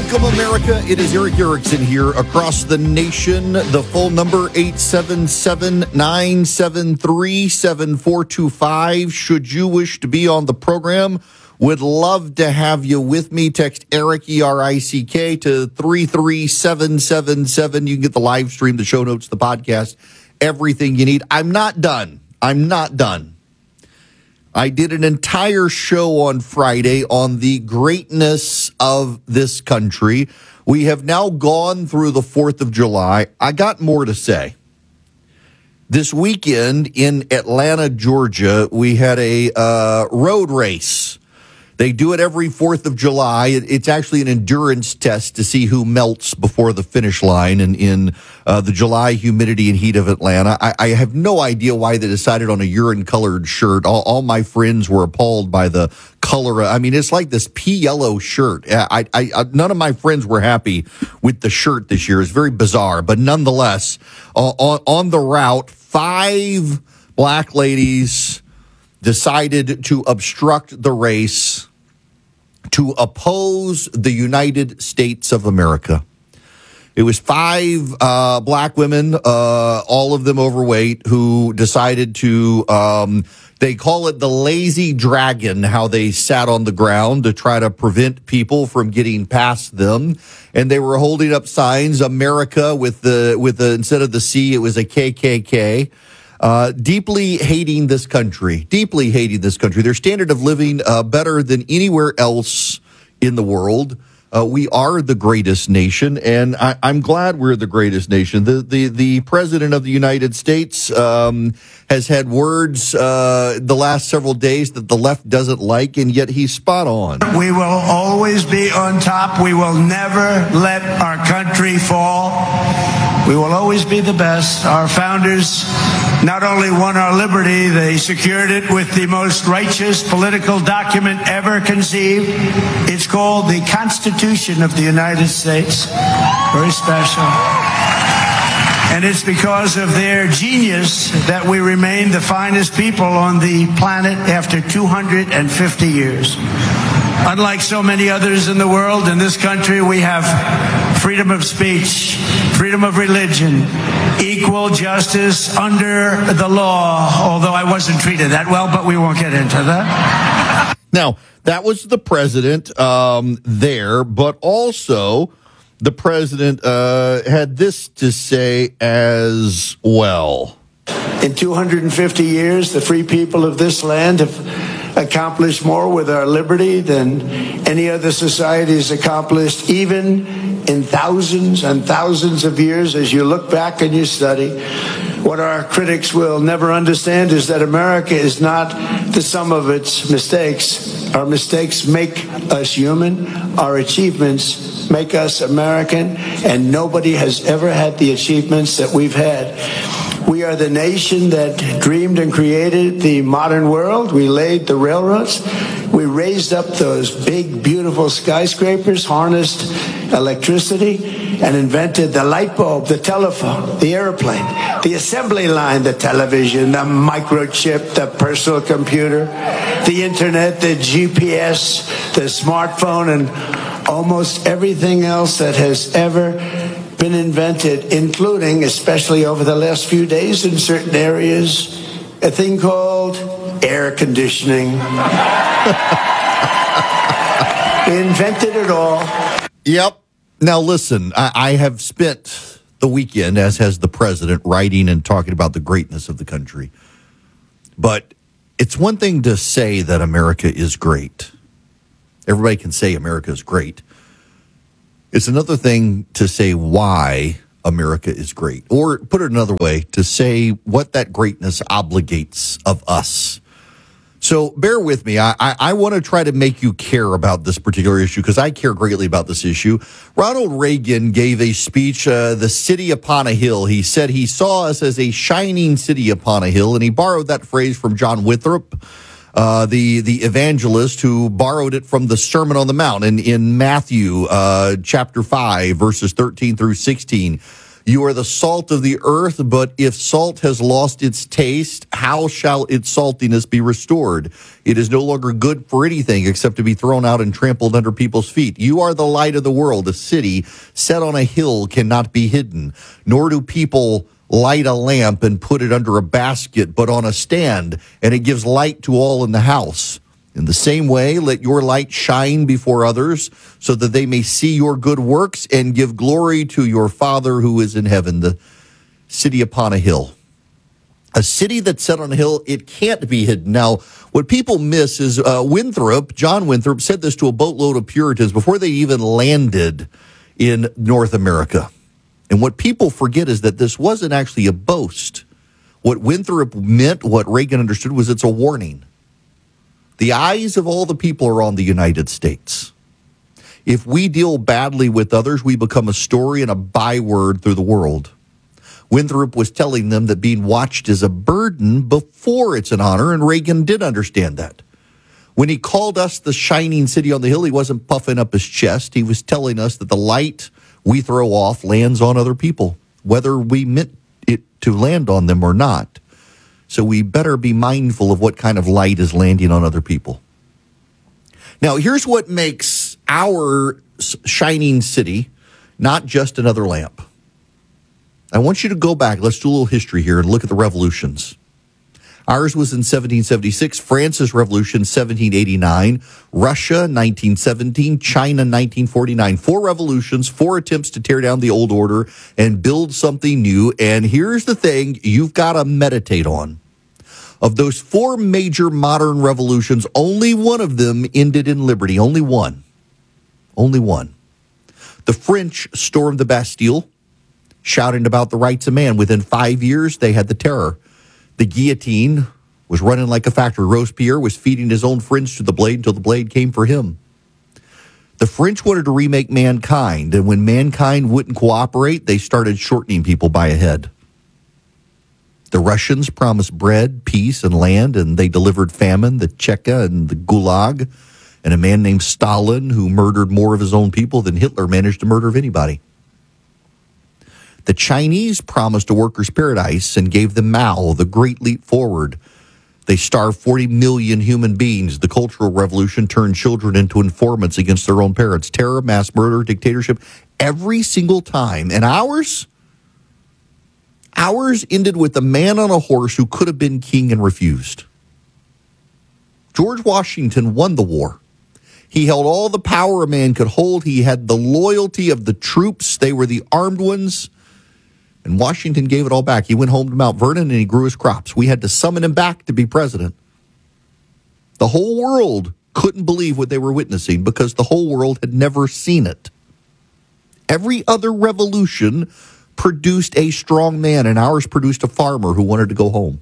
Welcome, America. It is Erick Erickson here across the nation. The full number, 877-973-7425. Should you wish to be on the program, would love to have you with me. Text Erick, E-R-I-C-K, to 33777. You can get the live stream, the show notes, the podcast, everything you need. I'm not done. I did an entire show on Friday on the greatness of this country. We have now gone through the 4th of July. I got more to say. This weekend in Atlanta, Georgia, we had a road race. They do it every 4th of July. It's actually an endurance test to see who melts before the finish line in the July humidity and heat of Atlanta. I have no idea why they decided on a urine-colored shirt. All my friends were appalled by the color. I mean, it's like this pea yellow shirt. None of my friends were happy with the shirt this year. It's very bizarre. But nonetheless, on the route, 5 black ladies decided to obstruct the race to oppose the United States of America. It was 5 black women, all of them overweight, who decided to, they call it the lazy dragon, how they sat on the ground to try to prevent people from getting past them. And they were holding up signs, America with the instead of the C, it was a KKK. Deeply hating this country. Their standard of living better than anywhere else in the world. We are the greatest nation, and I'm glad we're the greatest nation. The president of the United States has had words the last several days that the left doesn't like, and yet he's spot on. We will always be on top. We will never let our country fall. We will always be the best. Our founders not only won our liberty, they secured it with the most righteous political document ever conceived. It's called the Constitution of the United States. Very special. And it's because of their genius that we remain the finest people on the planet after 250 years. Unlike so many others in the world, in this country, we have freedom of speech, freedom of religion, equal justice under the law, although I wasn't treated that well, but we won't get into that. Now, that was the president there, but also the president had this to say as well. In 250 years, the free people of this land have accomplished more with our liberty than any other society has accomplished, even in thousands and thousands of years. As you look back and you study, what our critics will never understand is that America is not the sum of its mistakes. Our mistakes make us human. Our achievements make us American, and nobody has ever had the achievements that we've had. We are the nation that dreamed and created the modern world. We laid the railroads. We raised up those big, beautiful skyscrapers, harnessed electricity, and invented the light bulb, the telephone, the airplane, the assembly line, the television, the microchip, the personal computer, the internet, the GPS, the smartphone, and almost everything else that has ever been invented, including, especially over the last few days in certain areas, a thing called air conditioning. We invented it all. Yep. Now, listen, I have spent the weekend, as has the president, writing and talking about the greatness of the country. But it's one thing to say that America is great. Everybody can say America is great. It's another thing to say why America is great, or put it another way, to say what that greatness obligates of us. So bear with me. I want to try to make you care about this particular issue because I care greatly about this issue. Ronald Reagan gave a speech, The City Upon a Hill. He said he saw us as a shining city upon a hill, and he borrowed that phrase from John Winthrop, the evangelist, who borrowed it from the Sermon on the Mount in Matthew chapter 5, verses 13 through 16. You are the salt of the earth, but if salt has lost its taste, how shall its saltiness be restored? It is no longer good for anything except to be thrown out and trampled under people's feet. You are the light of the world. A city set on a hill cannot be hidden, nor do people light a lamp and put it under a basket, but on a stand, and it gives light to all in the house. In the same way, let your light shine before others so that they may see your good works and give glory to your Father who is in heaven. The city upon a hill. A city that's set on a hill, it can't be hidden. Now, what people miss is John Winthrop said this to a boatload of Puritans before they even landed in North America. And what people forget is that this wasn't actually a boast. What Winthrop meant, what Reagan understood, was it's a warning. The eyes of all the people are on the United States. If we deal badly with others, we become a story and a byword through the world. Winthrop was telling them that being watched is a burden before it's an honor, and Reagan did understand that. When he called us the shining city on the hill, he wasn't puffing up his chest. He was telling us that the light we throw off lands on other people, whether we meant it to land on them or not. So we better be mindful of what kind of light is landing on other people. Now, here's what makes our shining city not just another lamp. I want you to go back. Let's do a little history here and look at the revolutions. Ours was in 1776, France's Revolution, 1789, Russia, 1917, China, 1949. 4 revolutions, 4 attempts to tear down the old order and build something new. And here's the thing you've got to meditate on. Of those 4 major modern revolutions, only one of them ended in liberty. Only one. Only one. The French stormed the Bastille, shouting about the rights of man. Within 5 years, they had the terror. The guillotine was running like a factory. Robespierre was feeding his own friends to the blade until the blade came for him. The French wanted to remake mankind, and when mankind wouldn't cooperate, they started shortening people by a head. The Russians promised bread, peace, and land, and they delivered famine, the Cheka and the Gulag, and a man named Stalin who murdered more of his own people than Hitler managed to murder of anybody. The Chinese promised a workers' paradise and gave them Mao, the great leap forward. They starved 40 million human beings. The Cultural Revolution turned children into informants against their own parents. Terror, mass murder, dictatorship, every single time. And ours ended with a man on a horse who could have been king and refused. George Washington won the war. He held all the power a man could hold. He had the loyalty of the troops. They were the armed ones. And Washington gave it all back. He went home to Mount Vernon and he grew his crops. We had to summon him back to be president. The whole world couldn't believe what they were witnessing because the whole world had never seen it. Every other revolution produced a strong man, and ours produced a farmer who wanted to go home.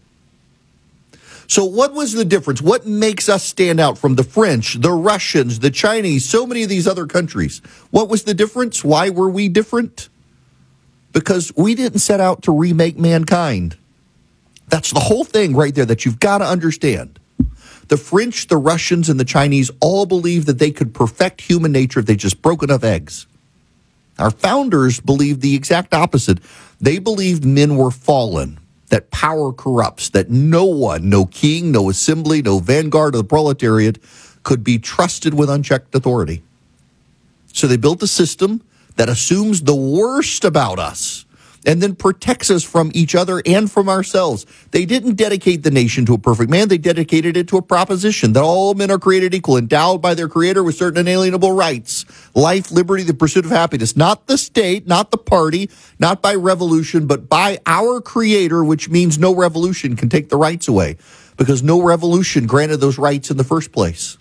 So what was the difference? What makes us stand out from the French, the Russians, the Chinese, so many of these other countries? What was the difference? Why were we different? Because we didn't set out to remake mankind. That's the whole thing right there that you've got to understand. The French, the Russians, and the Chinese all believed that they could perfect human nature if they just broke enough eggs. Our founders believed the exact opposite. They believed men were fallen, that power corrupts, that no one, no king, no assembly, no vanguard of the proletariat could be trusted with unchecked authority. So they built a system that assumes the worst about us and then protects us from each other and from ourselves. They didn't dedicate the nation to a perfect man. They dedicated it to a proposition that all men are created equal, endowed by their creator with certain inalienable rights. Life, liberty, the pursuit of happiness. Not the state, not the party, not by revolution, but by our creator, which means no revolution can take the rights away because no revolution granted those rights in the first place.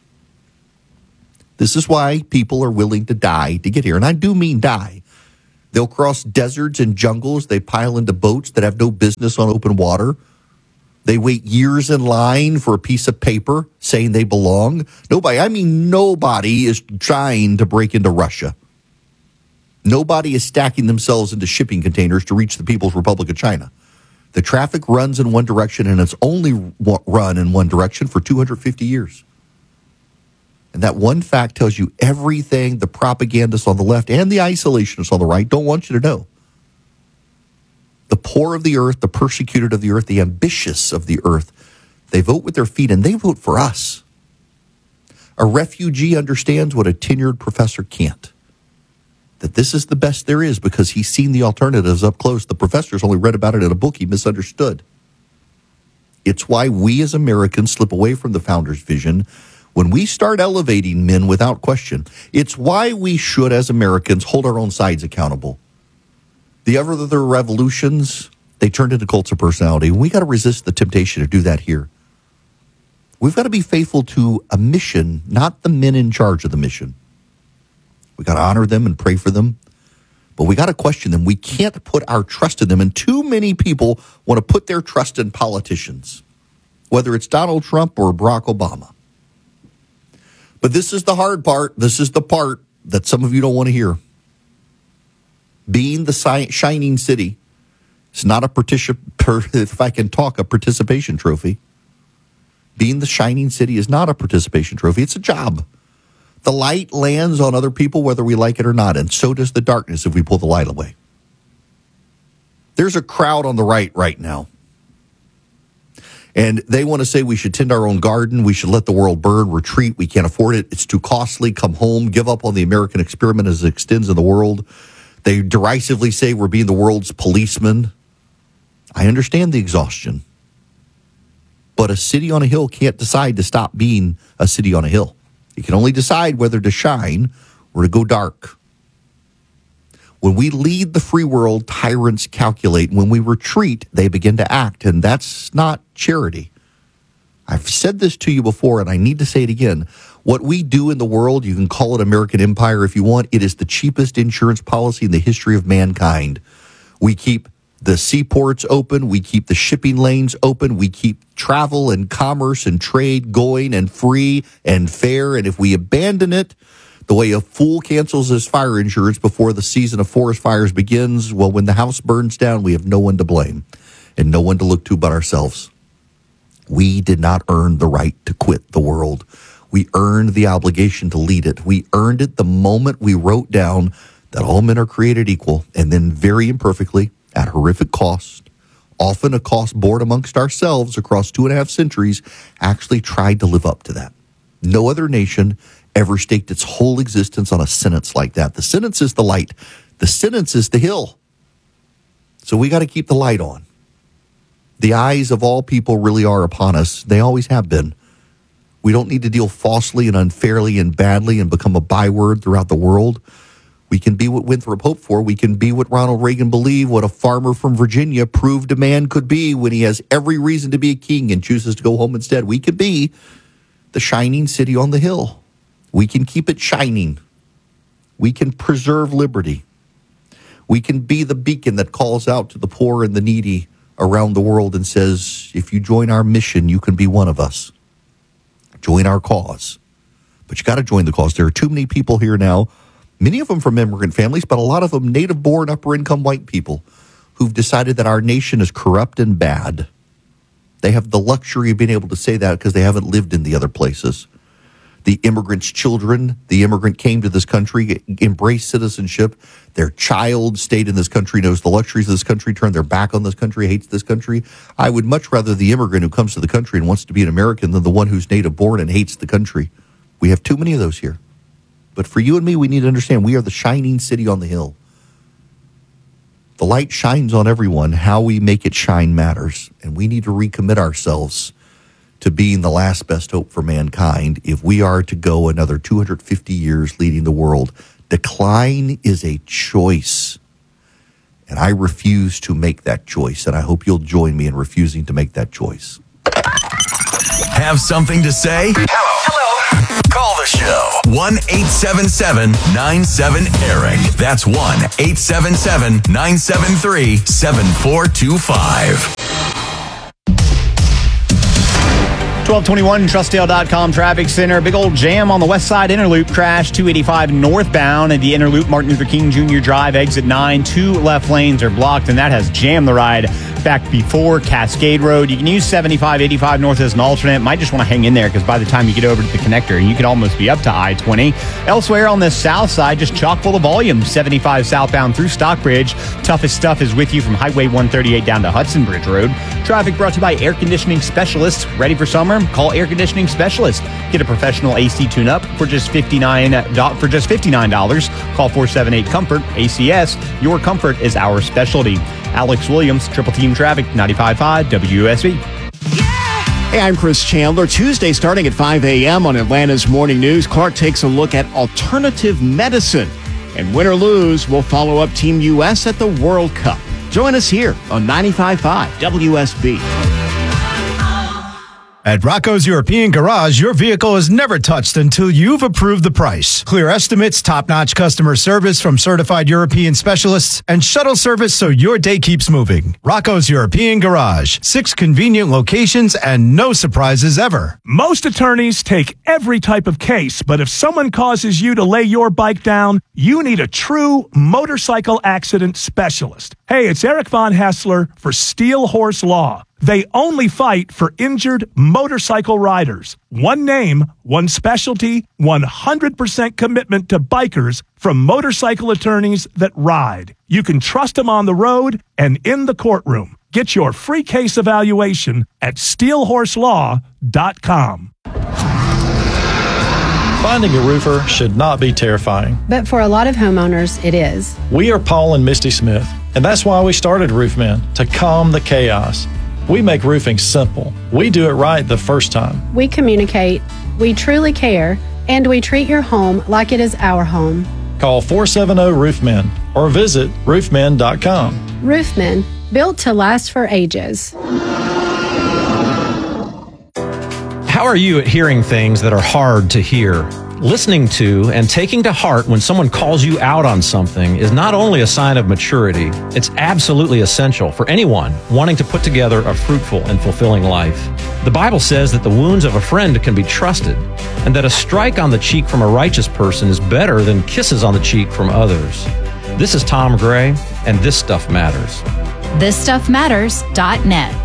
This is why people are willing to die to get here. And I do mean die. They'll cross deserts and jungles. They pile into boats that have no business on open water. They wait years in line for a piece of paper saying they belong. Nobody is trying to break into Russia. Nobody is stacking themselves into shipping containers to reach the People's Republic of China. The traffic runs in one direction, and it's only run in one direction for 250 years. And that one fact tells you everything the propagandists on the left and the isolationists on the right don't want you to know. The poor of the earth, the persecuted of the earth, the ambitious of the earth, they vote with their feet and they vote for us. A refugee understands what a tenured professor can't. That this is the best there is because he's seen the alternatives up close. The professor's only read about it in a book he misunderstood. It's why we as Americans slip away from the founder's vision when we start elevating men without question. It's why we should, as Americans, hold our own sides accountable. The other revolutions, they turned into cults of personality. We got to resist the temptation to do that here. We've got to be faithful to a mission, not the men in charge of the mission. We got to honor them and pray for them, but we got to question them. We can't put our trust in them, and too many people want to put their trust in politicians, whether it's Donald Trump or Barack Obama. But this is the hard part. This is the part that some of you don't want to hear. Being the shining city is not a participation trophy. Being the shining city is not a participation trophy. It's a job. The light lands on other people whether we like it or not, and so does the darkness if we pull the light away. There's a crowd on the right now, and they want to say we should tend our own garden, we should let the world burn, retreat, we can't afford it, it's too costly, come home, give up on the American experiment as it extends in the world. They derisively say we're being the world's policeman. I understand the exhaustion, but a city on a hill can't decide to stop being a city on a hill. You can only decide whether to shine or to go dark. When we lead the free world, tyrants calculate. When we retreat, they begin to act, and that's not charity. I've said this to you before, and I need to say it again. What we do in the world, you can call it American empire if you want, it is the cheapest insurance policy in the history of mankind. We keep the seaports open, we keep the shipping lanes open, we keep travel and commerce and trade going and free and fair, and if we abandon it, the way a fool cancels his fire insurance before the season of forest fires begins, well, when the house burns down, we have no one to blame and no one to look to but ourselves. We did not earn the right to quit the world. We earned the obligation to lead it. We earned it the moment we wrote down that all men are created equal, and then very imperfectly, at horrific cost, often a cost borne amongst ourselves across 2.5 centuries, actually tried to live up to that. No other nation ever staked its whole existence on a sentence like that. The sentence is the light. The sentence is the hill. So we got to keep the light on. The eyes of all people really are upon us. They always have been. We don't need to deal falsely and unfairly and badly and become a byword throughout the world. We can be what Winthrop hoped for. We can be what Ronald Reagan believed, what a farmer from Virginia proved a man could be when he has every reason to be a king and chooses to go home instead. We could be the shining city on the hill. We can keep it shining. We can preserve liberty. We can be the beacon that calls out to the poor and the needy around the world and says, if you join our mission, you can be one of us. Join our cause. But you got to join the cause. There are too many people here now, many of them from immigrant families, but a lot of them native-born, upper-income white people who've decided that our nation is corrupt and bad. They have the luxury of being able to say that because they haven't lived in the other places. The immigrant's children, the immigrant came to this country, embraced citizenship. Their child stayed in this country, knows the luxuries of this country, turned their back on this country, hates this country. I would much rather the immigrant who comes to the country and wants to be an American than the one who's native-born and hates the country. We have too many of those here. But for you and me, we need to understand we are the shining city on the hill. The light shines on everyone. How we make it shine matters. And we need to recommit ourselves to being the last best hope for mankind if we are to go another 250 years leading the world. Decline is a choice. And I refuse to make that choice. And I hope you'll join me in refusing to make that choice. Have something to say? Hello. Call the show. 1-877-97-ERIC. That's 1-877-973-7425. 1221 Trustdale.com traffic center. Big old jam on the west side interloop crash 285 northbound at the interloop Martin Luther King Jr. Drive exit 9. 2 left lanes are blocked, and that has jammed the ride back before Cascade Road. You can use 75, 85 north as an alternate. Might just want to hang in there because by the time you get over to the connector, you could almost be up to I-20. Elsewhere on the south side, just chock full of volume. 75 southbound through Stockbridge. Toughest stuff is with you from Highway 138 down to Hudson Bridge Road. Traffic brought to you by Air Conditioning Specialists. Ready for summer? Call Air Conditioning Specialist. Get a professional AC tune-up for just $59. Call 478-COMFORT. ACS, your comfort is our specialty. Alex Williams, Triple Team Traffic, 95.5 WUSB. Hey, I'm Chris Chandler. Tuesday starting at 5 a.m. on Atlanta's Morning News, Clark takes a look at alternative medicine. And win or lose, we'll follow up Team U.S. at the World Cup. Join us here on 95.5 WSB. At Rocco's European Garage, your vehicle is never touched until you've approved the price. Clear estimates, top-notch customer service from certified European specialists, and shuttle service so your day keeps moving. Rocco's European Garage. 6 convenient locations and no surprises ever. Most attorneys take every type of case, but if someone causes you to lay your bike down, you need a true motorcycle accident specialist. Hey, it's Eric Von Hassler for Steel Horse Law. They only fight for injured motorcycle riders. One name, one specialty, 100% commitment to bikers from motorcycle attorneys that ride. You can trust them on the road and in the courtroom. Get your free case evaluation at steelhorselaw.com. Finding a roofer should not be terrifying. But for a lot of homeowners, it is. We are Paul and Misty Smith, and that's why we started Roofmen, to calm the chaos. We make roofing simple. We do it right the first time. We communicate, we truly care, and we treat your home like it is our home. Call 470-ROOFMEN or visit roofmen.com. Roofmen, built to last for ages. How are you at hearing things that are hard to hear? Listening to and taking to heart when someone calls you out on something is not only a sign of maturity, it's absolutely essential for anyone wanting to put together a fruitful and fulfilling life. The Bible says that the wounds of a friend can be trusted, and that a strike on the cheek from a righteous person is better than kisses on the cheek from others. This is Tom Gray, and This Stuff Matters. ThisStuffMatters.net.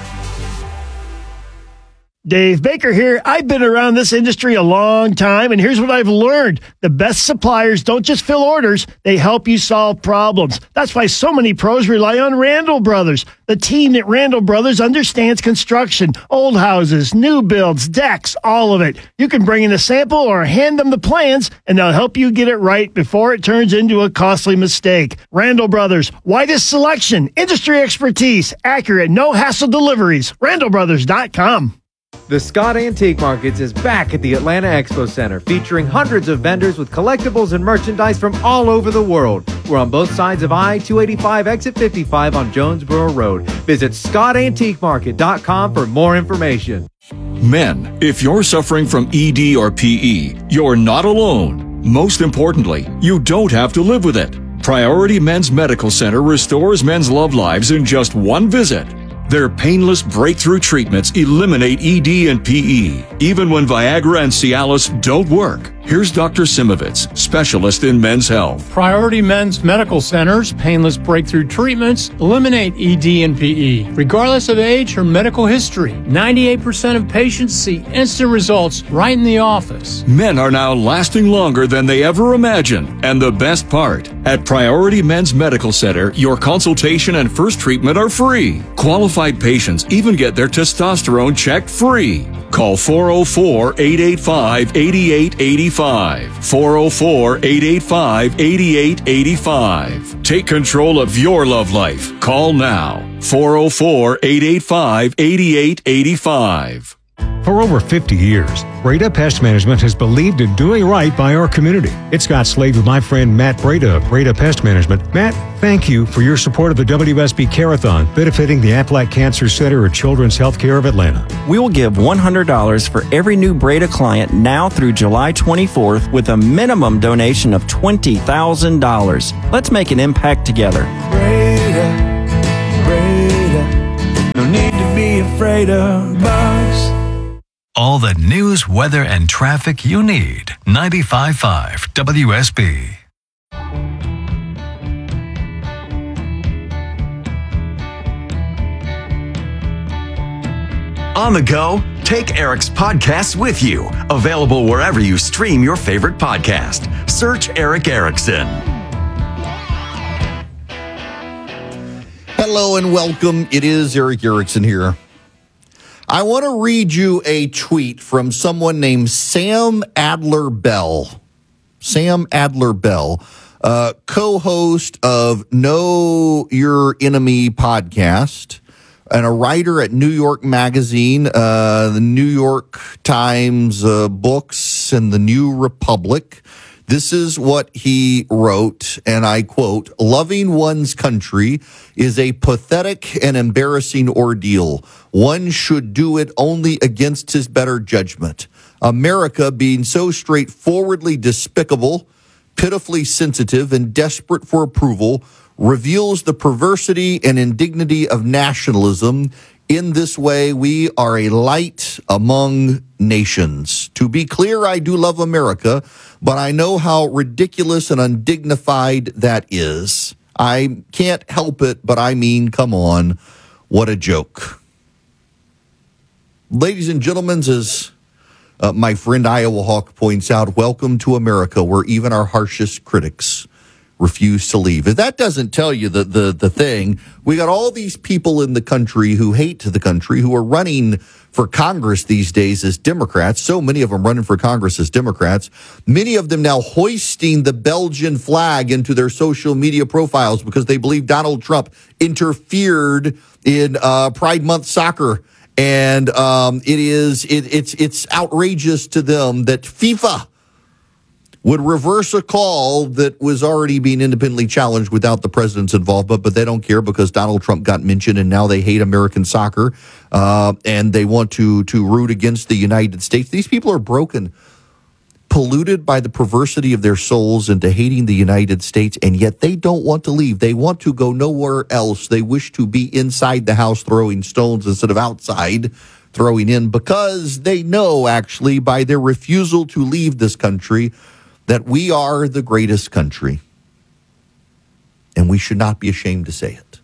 Dave Baker here. I've been around this industry a long time, and here's what I've learned. The best suppliers don't just fill orders, they help you solve problems. That's why so many pros rely on Randall Brothers. The team at Randall Brothers understands construction, old houses, new builds, decks, all of it. You can bring in a sample or hand them the plans, and they'll help you get it right before it turns into a costly mistake. Randall Brothers, widest selection, industry expertise, accurate, no-hassle deliveries. RandallBrothers.com. The Scott Antique Markets is back at the Atlanta Expo Center, featuring hundreds of vendors with collectibles and merchandise from all over the world. We're on both sides of I-285, exit 55 on Jonesboro Road. Visit ScottAntiqueMarket.com for more information. Men, if you're suffering from ED or PE, you're not alone. Most importantly, you don't have to live with it. Priority Men's Medical Center restores men's love lives in just one visit. Their painless breakthrough treatments eliminate ED and PE, even when Viagra and Cialis don't work. Here's Dr. Simovitz, specialist in men's health. Priority Men's Medical Center's painless breakthrough treatments eliminate ED and PE, regardless of age or medical history. 98% of patients see instant results right in the office. Men are now lasting longer than they ever imagined. And the best part, at Priority Men's Medical Center, your consultation and first treatment are free. Qualified patients even get their testosterone checked free. Call 404-885-8885. 404-885-8885. Take control of your love life. Call now. 404-885-8885. For over 50 years, Breda Pest Management has believed in doing right by our community. It's Scott Slade with my friend Matt Breda of Breda Pest Management. Matt, thank you for your support of the WSB Care-a-thon, benefiting the Aflac Cancer Center at Children's Healthcare of Atlanta. We will give $100 for every new Breda client now through July 24th with a minimum donation of $20,000. Let's make an impact together. Breda, no need to be afraid of bugs. All the news, weather, and traffic you need. 95.5 WSB. On the go, take Eric's podcasts with you. Available wherever you stream your favorite podcast. Search Eric Erickson. Hello and welcome. It is Eric Erickson here. I want to read you a tweet from someone named Sam Adler Bell. Sam Adler Bell, co-host of Know Your Enemy podcast and a writer at New York Magazine, the New York Times books, and the New Republic. This is what he wrote, and I quote, "Loving one's country is a pathetic and embarrassing ordeal. One should do it only against his better judgment. America, being so straightforwardly despicable, pitifully sensitive, and desperate for approval, reveals the perversity and indignity of nationalism. In this way, we are a light among nations. To be clear, I do love America, but I know how ridiculous and undignified that is. I can't help it, but I mean, come on, what a joke." Ladies and gentlemen, as my friend Iowa Hawk points out, welcome to America, where even our harshest critics refuse to leave. If that doesn't tell you the thing, we got all these people in the country who hate the country, who are running for Congress these days as Democrats. So many of them running for Congress as Democrats. Many of them now hoisting the Belgian flag into their social media profiles because they believe Donald Trump interfered in Pride Month soccer. And it's outrageous to them that FIFA would reverse a call that was already being independently challenged without the president's involvement, but they don't care because Donald Trump got mentioned and now they hate American soccer and they want to root against the United States. These people are broken, polluted by the perversity of their souls into hating the United States, and yet they don't want to leave. They want to go nowhere else. They wish to be inside the house throwing stones instead of outside throwing in, because they know, actually, by their refusal to leave this country, that we are the greatest country, and we should not be ashamed to say it.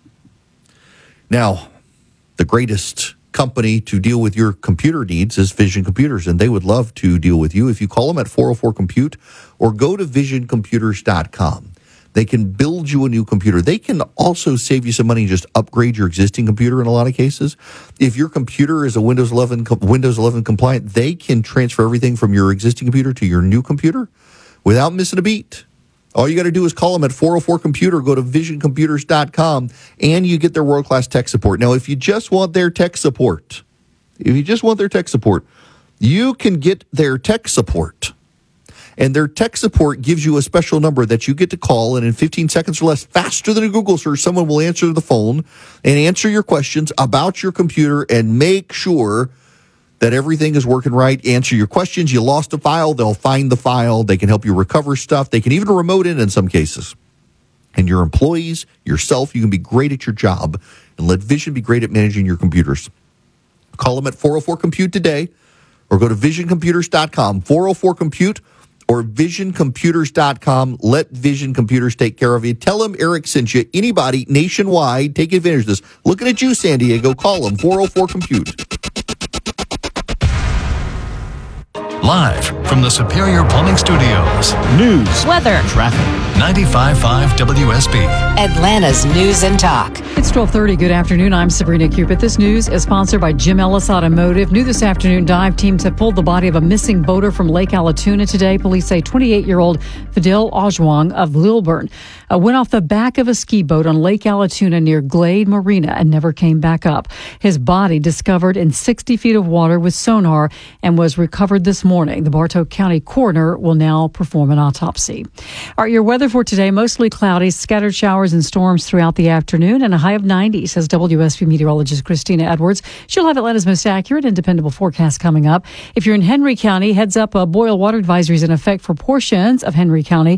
Now, the greatest company to deal with your computer needs is Vision Computers, and they would love to deal with you if you call them at 404-COMPUTE or go to visioncomputers.com. They can build you a new computer. They can also save you some money and just upgrade your existing computer in a lot of cases. If your computer is a Windows 11 compliant, they can transfer everything from your existing computer to your new computer without missing a beat. All you got to do is call them at 404-COMPUTER, go to visioncomputers.com, and you get their world-class tech support. Now, if you just want their tech support, you can get their tech support. And their tech support gives you a special number that you get to call, and in 15 seconds or less, faster than a Google search, someone will answer the phone and answer your questions about your computer and make sure that everything is working right. Answer your questions. You lost a file, they'll find the file. They can help you recover stuff. They can even remote in some cases. And your employees, yourself, you can be great at your job and let Vision be great at managing your computers. Call them at 404-COMPUTE today or go to visioncomputers.com, 404-COMPUTE or visioncomputers.com. Let Vision Computers take care of you. Tell them Eric sent you. Anybody nationwide, take advantage of this. Looking at you, San Diego. Call them, 404-COMPUTE. Live from the Superior Plumbing Studios. News, weather, traffic. 95.5 WSB. Atlanta's News and Talk. It's 12:30. Good afternoon. I'm Sabrina Cupid. This news is sponsored by Jim Ellis Automotive. New this afternoon, dive teams have pulled the body of a missing boater from Lake Allatoona today. Police say 28-year-old Fidel Ojwang of Lilburn went off the back of a ski boat on Lake Allatoona near Glade Marina and never came back up. His body discovered in 60 feet of water with sonar and was recovered this morning. The Bartow County coroner will now perform an autopsy. All right, your weather for today, mostly cloudy, scattered showers and storms throughout the afternoon, and a high of 90, says WSB meteorologist Christina Edwards. She'll have Atlanta's most accurate and dependable forecast coming up. If you're in Henry County, heads up, boil water advisory is in effect for portions of Henry County.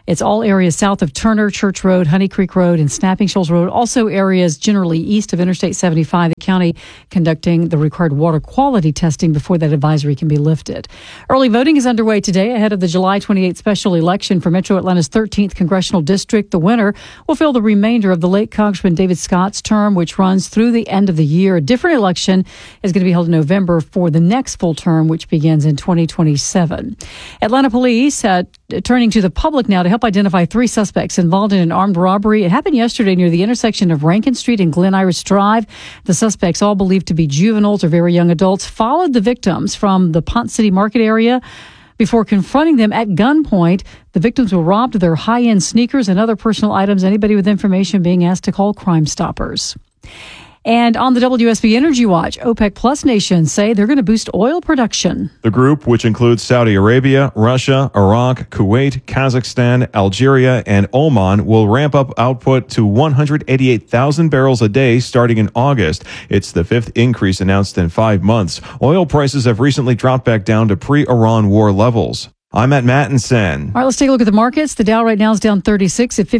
It's all areas south of Turner, Church Road, Honey Creek Road, and Snapping Shoals Road. Also areas generally east of Interstate 75. The county conducting the required water quality testing before that advisory can be lifted. Early voting is underway today ahead of the July 28th special election for Metro Atlanta's 13th congressional district. The winner will fill the remainder of the late Congressman David Scott's term, which runs through the end of the year. A different election is going to be held in November for the next full term, which begins in 2027. Atlanta police turning to the public now to help identify 3 suspects involved in an armed robbery. It happened yesterday near the intersection of Rankin Street and Glen Iris Drive. The suspects, all believed to be juveniles or very young adults, followed the victims from the Ponce City Market area. Before confronting them at gunpoint, the victims were robbed of their high-end sneakers and other personal items. Anybody with information being asked to call Crime Stoppers. And on the WSB Energy Watch, OPEC Plus nations say they're going to boost oil production. The group, which includes Saudi Arabia, Russia, Iraq, Kuwait, Kazakhstan, Algeria, and Oman, will ramp up output to 188,000 barrels a day starting in August. It's the 5th increase announced in 5 months. Oil prices have recently dropped back down to pre-Iran war levels. I'm at Mattinson. All right, let's take a look at the markets. The Dow right now is down 36 at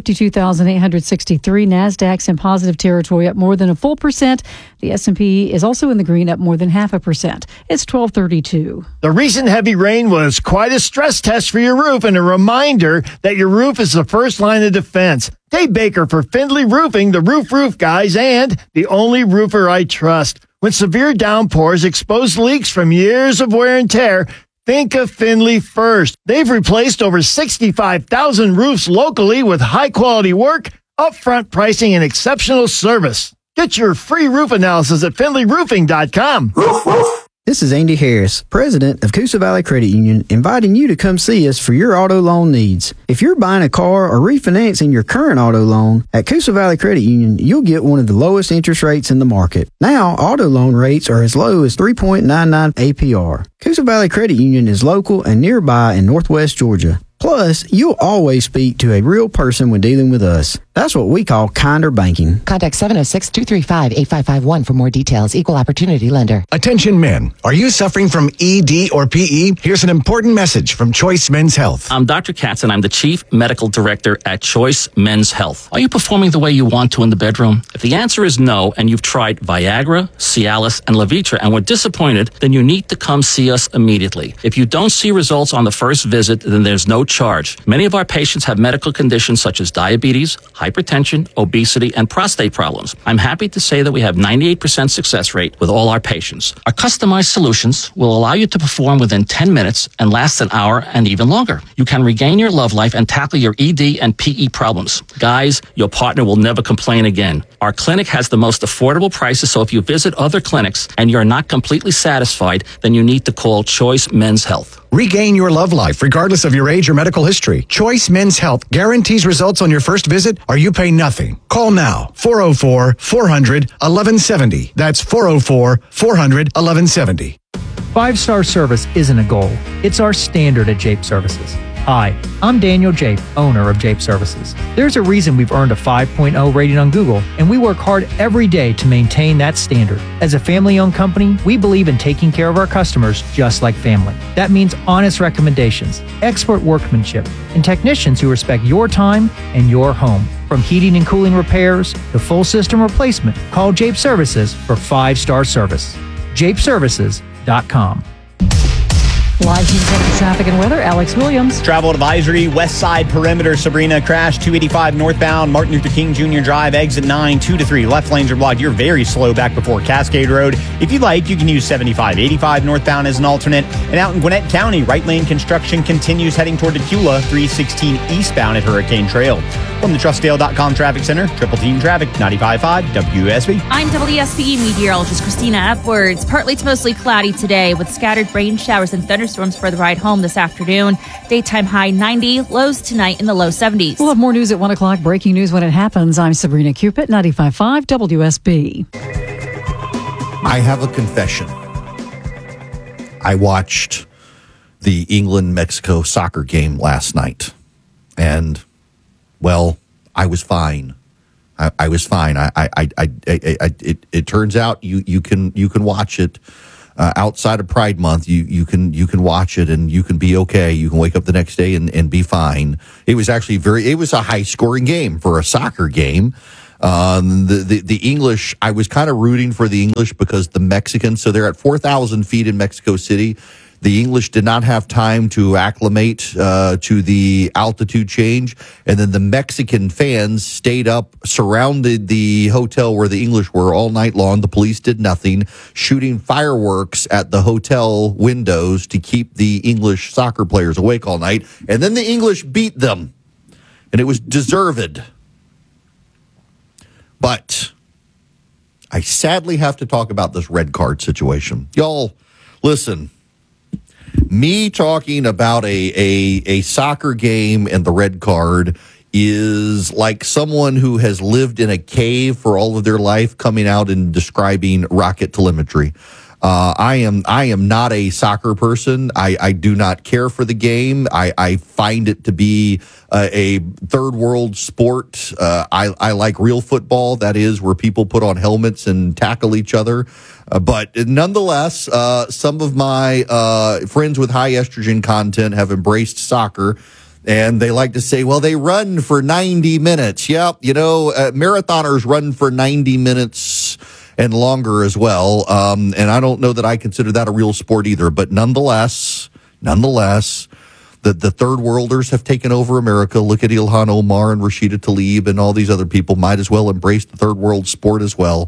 52,863. NASDAQ's in positive territory, up more than a full percent. The S&P is also in the green, up more than 0.5%. It's 12:32. The recent heavy rain was quite a stress test for your roof and a reminder that your roof is the first line of defense. Dave Baker for Findlay Roofing, the roof guys, and the only roofer I trust. When severe downpours expose leaks from years of wear and tear, think of Findlay first. They've replaced over 65,000 roofs locally with high-quality work, upfront pricing, and exceptional service. Get your free roof analysis at FindlayRoofing.com. This is Andy Harris, president of Coosa Valley Credit Union, inviting you to come see us for your auto loan needs. If you're buying a car or refinancing your current auto loan, at Coosa Valley Credit Union, you'll get one of the lowest interest rates in the market. Now, auto loan rates are as low as 3.99 APR. Coosa Valley Credit Union is local and nearby in Northwest Georgia. Plus, you'll always speak to a real person when dealing with us. That's what we call kinder banking. Contact 706-235-8551 for more details. Equal Opportunity Lender. Attention men. Are you suffering from ED or PE? Here's an important message from Choice Men's Health. I'm Dr. Katz, and I'm the Chief Medical Director at Choice Men's Health. Are you performing the way you want to in the bedroom? If the answer is no, and you've tried Viagra, Cialis, and Levitra and were disappointed, then you need to come see us immediately. If you don't see results on the first visit, then there's no charge. Many of our patients have medical conditions such as diabetes, hypertension, obesity, and prostate problems. I'm happy to say that we have 98% success rate with all our patients. Our customized solutions will allow you to perform within 10 minutes and last an hour and even longer. You can regain your love life and tackle your ED and PE problems. Guys, your partner will never complain again. Our clinic has the most affordable prices, so if you visit other clinics and you're not completely satisfied, then you need to call Choice Men's Health. Regain your love life regardless of your age or medical history. Choice Men's Health guarantees results on your first visit or you pay nothing. Call now. 404-400-1170. That's 404-400-1170. 5-star service isn't a goal. It's our standard at Jape Services. Hi, I'm Daniel Jape, owner of Jape Services. There's a reason we've earned a 5.0 rating on Google, and we work hard every day to maintain that standard. As a family-owned company, we believe in taking care of our customers just like family. That means honest recommendations, expert workmanship, and technicians who respect your time and your home. From heating and cooling repairs to full system replacement, call Jape Services for 5-star service. JapeServices.com. Live team center traffic and weather, Alex Williams. Travel advisory, West Side Perimeter, Sabrina, crash 285 northbound, Martin Luther King Jr. Drive, exit 9, 2 to 3. Left lanes are blocked. You're very slow back before Cascade Road. If you'd like, you can use 7585 northbound as an alternate. And out in Gwinnett County, right lane construction continues heading toward Decula, 316 eastbound at Hurricane Trail. From the TrustDale.com Traffic Center, Triple Team Traffic, 95.5 WSB. I'm WSB meteorologist Christina Edwards. Partly to mostly cloudy today with scattered rain showers and thunderstorms for the ride home this afternoon. Daytime high 90, lows tonight in the low 70s. We'll have more news at 1 o'clock. Breaking news when it happens. I'm Sabrina Cupid, 95.5 WSB. I have a confession. I watched the England-Mexico soccer game last night, and well, I was fine. I was fine. It turns out you can watch it outside of Pride Month, you can watch it and you can be okay. You can wake up the next day and be fine. It was actually it was a high scoring game for a soccer game. The English, I was kind of rooting for the English because the Mexicans, so they're at 4,000 feet in Mexico City. The English did not have time to acclimate to the altitude change. And then the Mexican fans stayed up, surrounded the hotel where the English were all night long. The police did nothing, shooting fireworks at the hotel windows to keep the English soccer players awake all night. And then the English beat them, and it was deserved. But I sadly have to talk about this red card situation. Y'all, listen. Me talking about a soccer game and the red card is like someone who has lived in a cave for all of their life coming out and describing rocket telemetry. I am not a soccer person. I do not care for the game. I find it to be a third world sport. I like real football. That is where people put on helmets and tackle each other. But nonetheless, some of my friends with high estrogen content have embraced soccer. And they like to say, well, they run for 90 minutes. Yep, marathoners run for 90 minutes and longer as well. And I don't know that I consider that a real sport either. But nonetheless, the third worlders have taken over America. Look at Ilhan Omar and Rashida Tlaib and all these other people. Might as well embrace the third world sport as well.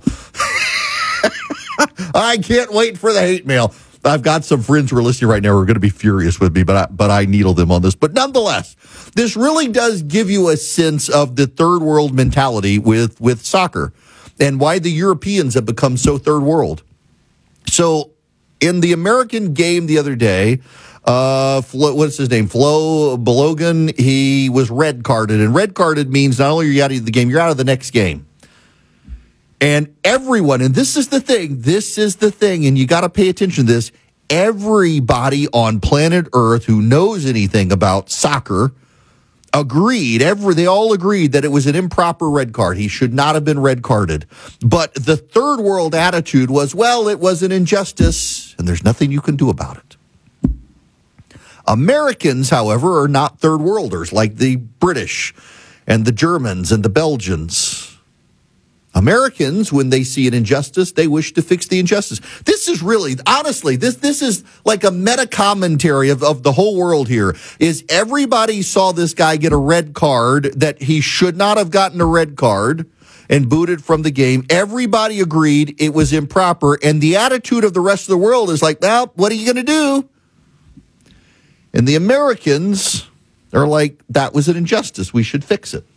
I can't wait for the hate mail. I've got some friends who are listening right now who are going to be furious with me, but I needle them on this. But nonetheless, this really does give you a sense of the third world mentality with soccer and why the Europeans have become so third world. So in the American game the other day, what's his name? Flo Balogun, he was red carded. And red carded means not only are you out of the game, you're out of the next game. And everyone, and this is the thing, and you got to pay attention to this, everybody on planet Earth who knows anything about soccer they all agreed that it was an improper red card. He should not have been red carded. But the third world attitude was, well, it was an injustice, and there's nothing you can do about it. Americans, however, are not third worlders like the British and the Germans and the Belgians. Americans, when they see an injustice, they wish to fix the injustice. This is really, honestly, this is like a meta commentary of the whole world here. Is everybody saw this guy get a red card that he should not have gotten a red card and booted from the game. Everybody agreed it was improper. And the attitude of the rest of the world is like, well, what are you going to do? And the Americans are like, that was an injustice. We should fix it.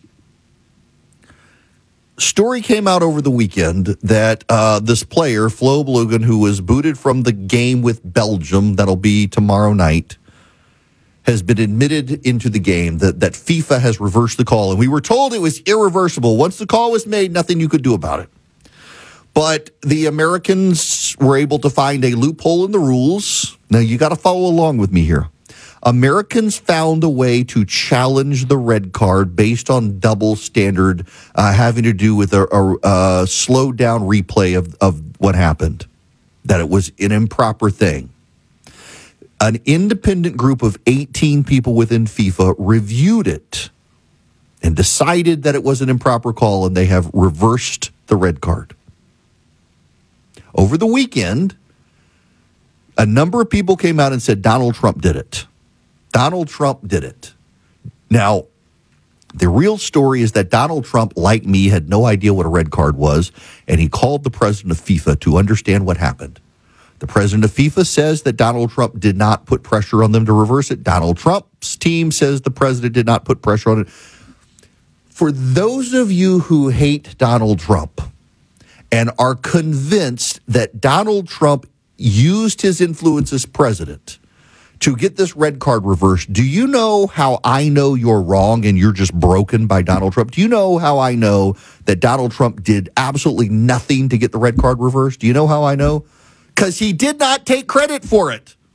Story came out over the weekend that this player, Flo Balogun, who was booted from the game with Belgium, that'll be tomorrow night, has been admitted into the game, that FIFA has reversed the call. And we were told it was irreversible. Once the call was made, nothing you could do about it. But the Americans were able to find a loophole in the rules. Now, you got to follow along with me here. Americans found a way to challenge the red card based on double standard having to do with a slowed down replay of what happened, that it was an improper thing. An independent group of 18 people within FIFA reviewed it and decided that it was an improper call, and they have reversed the red card. Over the weekend, a number of people came out and said Donald Trump did it. Donald Trump did it. Now, the real story is that Donald Trump, like me, had no idea what a red card was, and he called the president of FIFA to understand what happened. The president of FIFA says that Donald Trump did not put pressure on them to reverse it. Donald Trump's team says the president did not put pressure on it. For those of you who hate Donald Trump and are convinced that Donald Trump used his influence as president to get this red card reversed, do you know how I know you're wrong and you're just broken by Donald Trump? Do you know how I know that Donald Trump did absolutely nothing to get the red card reversed? Do you know how I know? Because he did not take credit for it.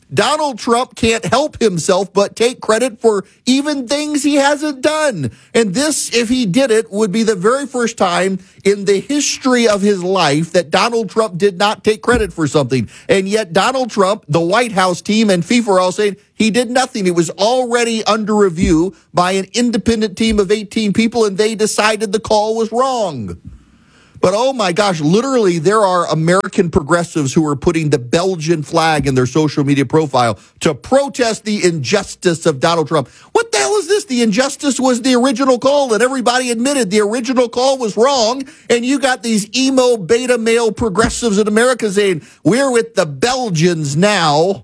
Donald Trump can't help himself but take credit for even things he hasn't done. And this, if he did it, would be the very first time in the history of his life that Donald Trump did not take credit for something. And yet Donald Trump, the White House team, and FIFA are all saying he did nothing. It was already under review by an independent team of 18 people, and they decided the call was wrong. But oh my gosh, literally there are American progressives who are putting the Belgian flag in their social media profile to protest the injustice of Donald Trump. What the hell is this? The injustice was the original call, and everybody admitted the original call was wrong. And you got these emo beta male progressives in America saying, we're with the Belgians now.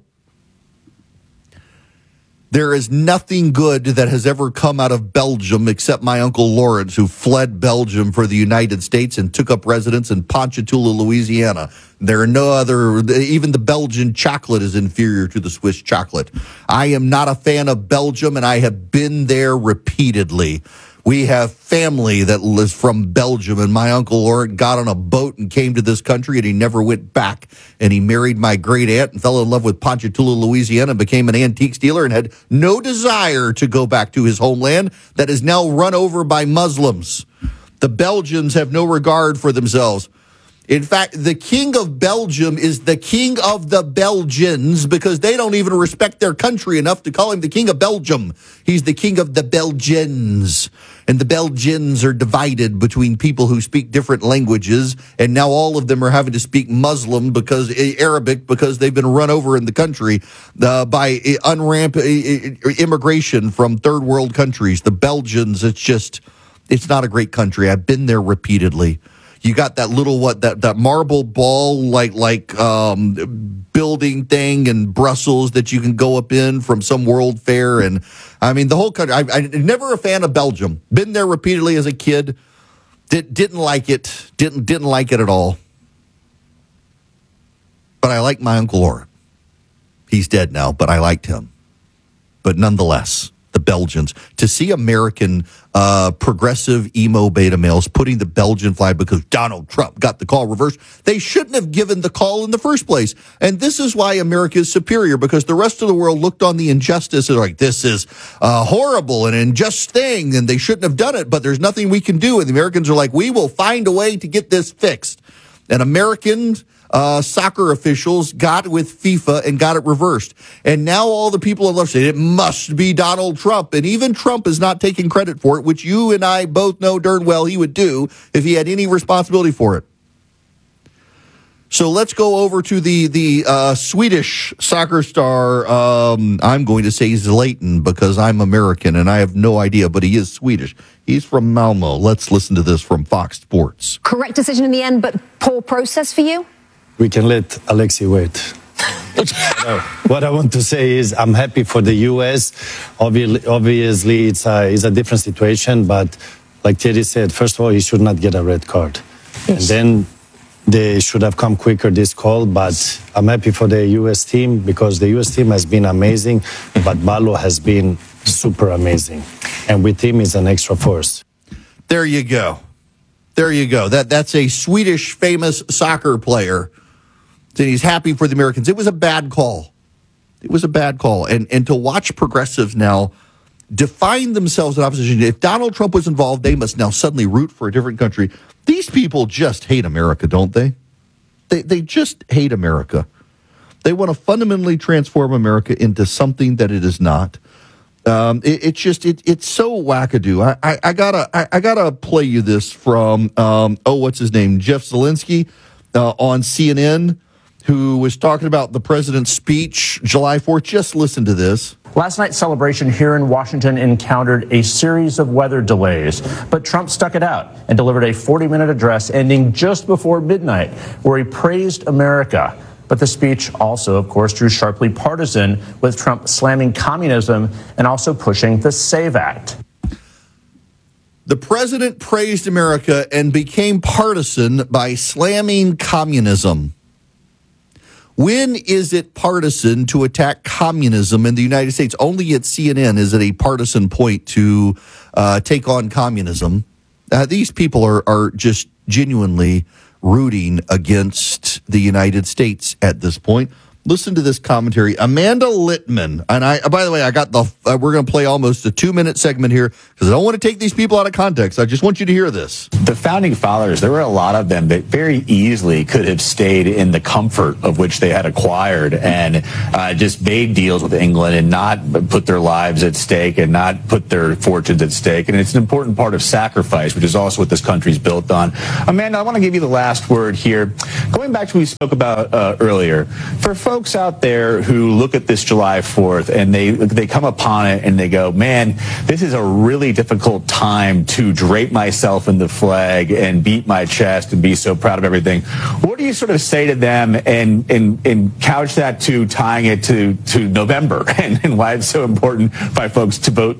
There is nothing good that has ever come out of Belgium except my Uncle Lawrence, who fled Belgium for the United States and took up residence in Ponchatoula, Louisiana. There are no other, even the Belgian chocolate is inferior to the Swiss chocolate. I am not a fan of Belgium, and I have been there repeatedly. We have family that lives from Belgium, and my Uncle Lawrence got on a boat and came to this country, and he never went back. And he married my great aunt and fell in love with Ponchatoula, Louisiana, and became an antiques dealer and had no desire to go back to his homeland that is now run over by Muslims. The Belgians have no regard for themselves. In fact, the king of Belgium is the king of the Belgians because they don't even respect their country enough to call him the king of Belgium. He's the king of the Belgians. And the Belgians are divided between people who speak different languages. And now all of them are having to speak Muslim because Arabic because they've been run over in the country by immigration from third world countries. The Belgians, it's not a great country. I've been there repeatedly. You got that little that marble ball like building thing in Brussels that you can go up in from some world fair, and I mean the whole country. I'm never a fan of Belgium. Been there repeatedly as a kid. Didn't like it. Didn't like it at all. But I like my Uncle Lawrence. He's dead now, but I liked him. But nonetheless, the Belgians, to see American progressive emo beta males putting the Belgian flag because Donald Trump got the call reversed. They shouldn't have given the call in the first place. And this is why America is superior, because the rest of the world looked on the injustice and like, this is a horrible and unjust thing, and they shouldn't have done it, but there's nothing we can do. And the Americans are like, we will find a way to get this fixed. And Americans soccer officials got with FIFA and got it reversed. And now all the people on the left say it must be Donald Trump. And even Trump is not taking credit for it, which you and I both know darn well he would do if he had any responsibility for it. So let's go over to the Swedish soccer star. I'm going to say Zlatan because I'm American and I have no idea, but he is Swedish. He's from Malmo. Let's listen to this from Fox Sports. Correct decision in the end, but poor process for you? We can let Alexi wait. What I want to say is I'm happy for the U.S. Obviously, it's a different situation, but like Thierry said, first of all, he should not get a red card. Yes. And then they should have come quicker, this call, but I'm happy for the U.S. team because the U.S. team has been amazing, but Ballo has been super amazing. And with him, is an extra force. There you go. There you go. That's a Swedish famous soccer player. And he's happy for the Americans. It was a bad call. It was a bad call. And to watch progressives now define themselves in opposition. If Donald Trump was involved, they must now suddenly root for a different country. These people just hate America, don't they? They just hate America. They want to fundamentally transform America into something that it is not. It's so wackadoo. I gotta play you this from what's his name, Jeff Zelensky on CNN, who was talking about the president's speech July 4th. Just listen to this. Last night's celebration here in Washington encountered a series of weather delays, but Trump stuck it out and delivered a 40-minute address ending just before midnight, where he praised America. But the speech also, of course, drew sharply partisan, with Trump slamming communism and also pushing the SAVE Act. The president praised America and became partisan by slamming communism. When is it partisan to attack communism in the United States? Only at CNN is it a partisan point to take on communism. These people are just genuinely rooting against the United States at this point. Listen to this commentary. Amanda Littman, and by the way, I got we're going to play almost a 2-minute segment here because I don't want to take these people out of context. I just want you to hear this. The founding fathers, there were a lot of them that very easily could have stayed in the comfort of which they had acquired and just made deals with England and not put their lives at stake and not put their fortunes at stake. And it's an important part of sacrifice, which is also what this country's built on. Amanda, I want to give you the last word here. Going back to what we spoke about earlier, for folks out there who look at this July 4th and they come upon it and they go, man, this is a really difficult time to drape myself in the flag and beat my chest and be so proud of everything. What do you sort of say to them and couch that to tying it to November and why it's so important for folks to vote?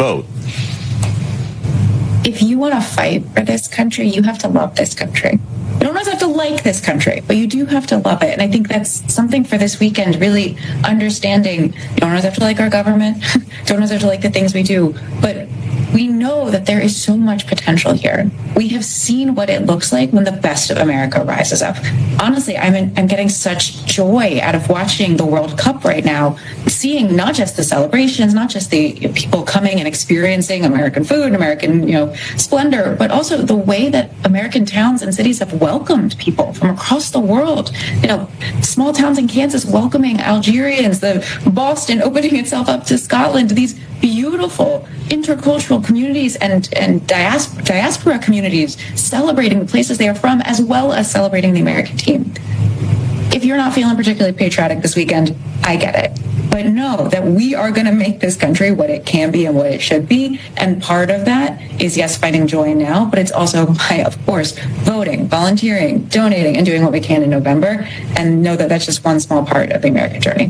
If you want to fight for this country, you have to love this country. You don't always have to like this country, but you do have to love it. And I think that's something for this weekend, really understanding you don't always have to like our government, don't always have to like the things we do, but we know that there is so much potential here. We have seen what it looks like when the best of America rises up. Honestly, I'm getting such joy out of watching the World Cup right now, seeing not just the celebrations, not just the people coming and experiencing American food, American, splendor, but also the way that American towns and cities have welcomed people from across the world. Small towns in Kansas welcoming Algerians, the Boston opening itself up to Scotland, these beautiful intercultural communities and diaspora communities celebrating the places they are from, as well as celebrating the American team. If you're not feeling particularly patriotic this weekend, I get it. But know that we are going to make this country what it can be and what it should be. And part of that is, yes, finding joy now, but it's also by, of course, voting, volunteering, donating, and doing what we can in November. And know that that's just one small part of the American journey.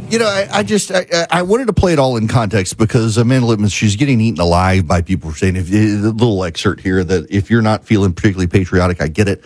I wanted to play it all in context because Amanda Littman, she's getting eaten alive by people saying, the little excerpt here, that if you're not feeling particularly patriotic, I get it.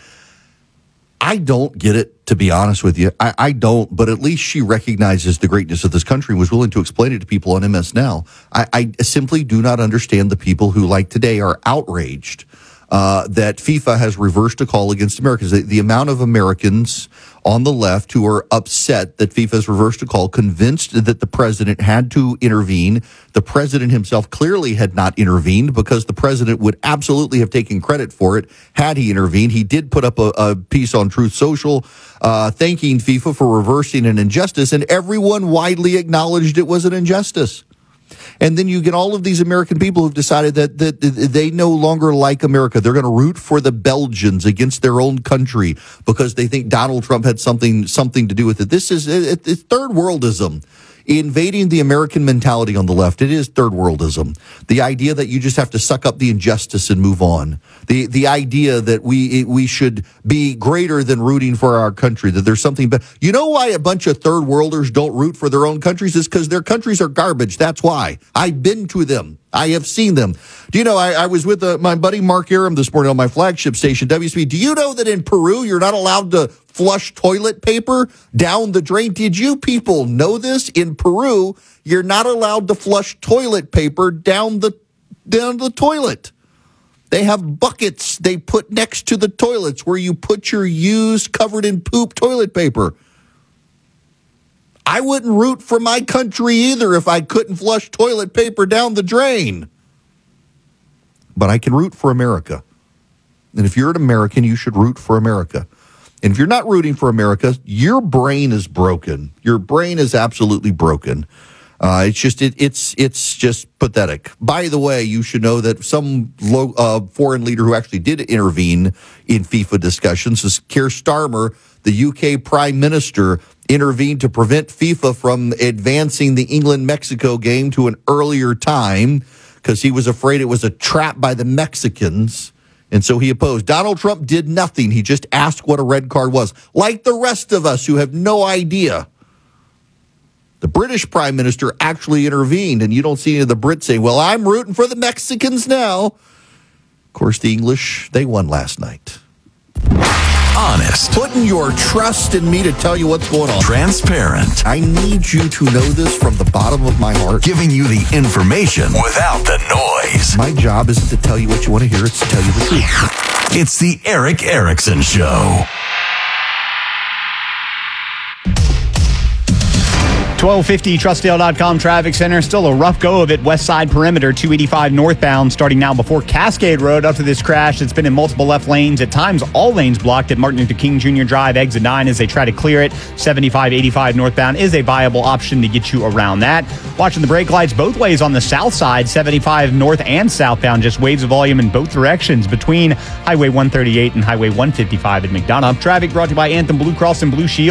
I don't get it, to be honest with you. I don't, but at least she recognizes the greatness of this country and was willing to explain it to people on MS Now. I simply do not understand the people who, like today, are outraged that FIFA has reversed a call against Americans. The amount of Americans on the left who are upset that FIFA has reversed a call, convinced that the president had to intervene. The president himself clearly had not intervened because the president would absolutely have taken credit for it had he intervened. He did put up a piece on Truth Social thanking FIFA for reversing an injustice, and everyone widely acknowledged it was an injustice. And then you get all of these American people who've decided that they no longer like America. They're going to root for the Belgians against their own country because they think Donald Trump had something to do with it. It's third worldism. Invading the American mentality on the left. It is third worldism. The idea that you just have to suck up the injustice and move on. The idea that we should be greater than rooting for our country, that there's something better. You know why a bunch of third worlders don't root for their own countries? Is because their countries are garbage. That's why. I've been to them. I have seen them. Do you know, I was with my buddy Mark Aram this morning on my flagship station, WSB. Do you know that in Peru, you're not allowed to flush toilet paper down the drain? Did you people know this? In Peru, you're not allowed to flush toilet paper down the toilet. They have buckets they put next to the toilets where you put your used, covered in poop toilet paper. I wouldn't root for my country either if I couldn't flush toilet paper down the drain. But I can root for America. And if you're an American, you should root for America. And if you're not rooting for America, your brain is broken. Your brain is absolutely broken. It's just pathetic. By the way, you should know that some foreign leader who actually did intervene in FIFA discussions is Keir Starmer, the UK Prime Minister, intervened to prevent FIFA from advancing the England-Mexico game to an earlier time because he was afraid it was a trap by the Mexicans. And so he opposed. Donald Trump did nothing. He just asked what a red card was, like the rest of us who have no idea. The British Prime Minister actually intervened, and you don't see any of the Brits saying, well, I'm rooting for the Mexicans now. Of course, the English, they won last night. Honest. Putting your trust in me to tell you what's going on. Transparent. I need you to know this from the bottom of my heart. Giving you the information without the noise. My job isn't to tell you what you want to hear, it's to tell you the truth. It's the Erick Erickson Show. 1250 Trustdale.com traffic center. Still a rough go of it. West side perimeter, 285 northbound, starting now before Cascade Road up to this crash. It's been in multiple left lanes. At times, all lanes blocked at Martin Luther King Jr. Drive, exit 9 as they try to clear it. 75-85 northbound is a viable option to get you around that. Watching the brake lights both ways on the south side, 75 north and southbound, just waves of volume in both directions between Highway 138 and Highway 155 at McDonough. Traffic brought to you by Anthem Blue Cross and Blue Shield.